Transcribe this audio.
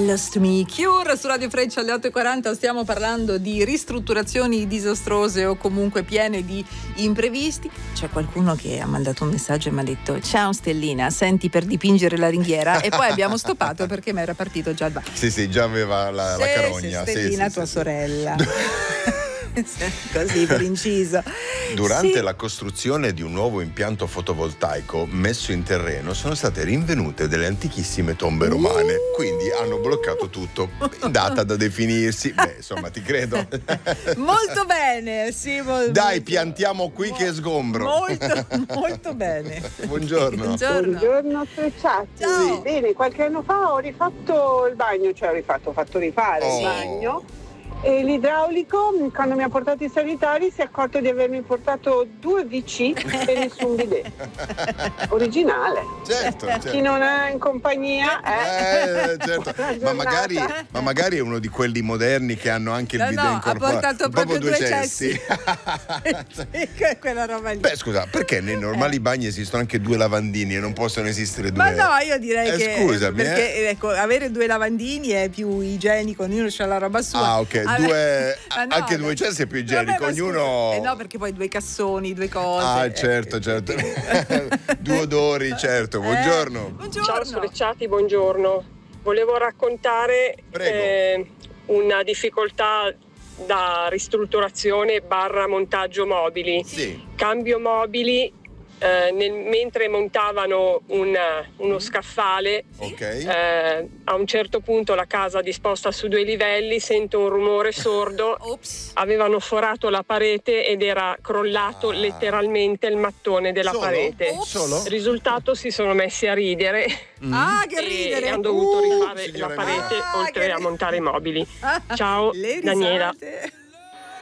Lost Me, Cure su Radio Freccia alle 8:40. Stiamo parlando di ristrutturazioni disastrose o comunque piene di imprevisti. C'è qualcuno che ha mandato un messaggio e mi ha detto: ciao Stellina, senti per dipingere la ringhiera? E poi abbiamo stoppato perché mi era partito già il Sì, già aveva la carogna. Stellina, tua sorella. Così per inciso. Durante la costruzione di un nuovo impianto fotovoltaico messo in terreno sono state rinvenute delle antichissime tombe romane, quindi hanno bloccato tutto. Data da definirsi. Beh, insomma, ti credo. Molto bene, sì. Dai, piantiamo qui che sgombro. Molto bene. Buongiorno. Buongiorno Frecciati. Ciao. Bene, qualche anno fa ho rifatto il bagno, ho fatto rifare il bagno. E l'idraulico, quando mi ha portato i sanitari, si è accorto di avermi portato 2 WC e nessun bidet. Originale. Certo. Chi non è in compagnia certo. Ma magari è uno di quelli moderni che hanno anche il bidet incorporato. Ha portato proprio 2 cessi. Sì, quella roba lì. Beh, scusa, perché nei normali bagni esistono anche 2 lavandini e non possono esistere 2? Ma no, io direi che scusami, perché ecco, avere 2 lavandini è più igienico, ognuno c'ha la roba sua. Ah, ok. Anche 2 cessi è più igienico, ognuno. No, perché poi 2 cassoni, 2 cose. Ah, certo. 2 odori, certo. Buongiorno. Ciao Frecciati, buongiorno. Volevo raccontare una difficoltà da ristrutturazione / montaggio mobili. Sì. Cambio mobili. Mentre montavano uno scaffale, a un certo punto la casa disposta su 2 livelli, sento un rumore sordo. Avevano forato la parete ed era crollato letteralmente il mattone della parete. Risultato, si sono messi a ridere. Che ridere! E hanno dovuto rifare la parete oltre a montare i mobili. Ciao, Daniela.